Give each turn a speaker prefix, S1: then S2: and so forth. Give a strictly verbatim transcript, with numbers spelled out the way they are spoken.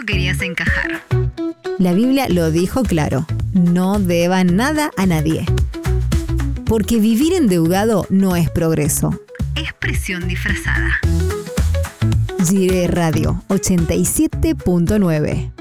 S1: querías encajar.
S2: La Biblia lo dijo claro, no deban nada a nadie. Porque vivir endeudado no es progreso.
S1: Es presión disfrazada.
S2: Gire Radio ochenta y siete punto nueve.